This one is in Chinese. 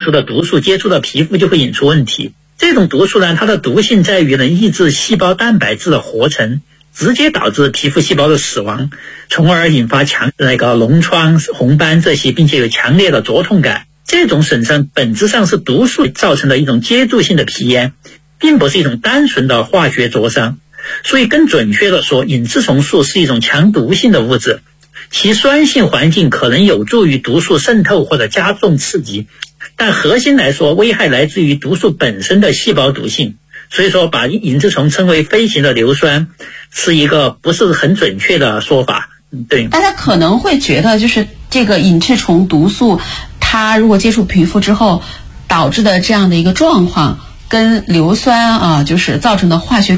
出的毒素接触到皮肤就会引出问题。这种毒素呢，它的毒性在于能抑制细胞蛋白质的活成，直接导致皮肤细胞的死亡，从而引发脓疮、红斑这些，并且有强烈的灼痛感。这种损伤本质上是毒素造成的一种接触性的皮炎，并不是一种单纯的化学灼伤。所以更准确的说，隐痔虫素是一种强毒性的物质，其酸性环境可能有助于毒素渗透或者加重刺激，但核心来说，危害来自于毒素本身的细胞毒性。所以说把隐痔虫称为飞行的硫酸是一个不是很准确的说法。对， 大家可能会觉得就是这个隐痔虫毒素它如果接触皮肤之后导致的这样的一个状况跟硫酸就是造成的化学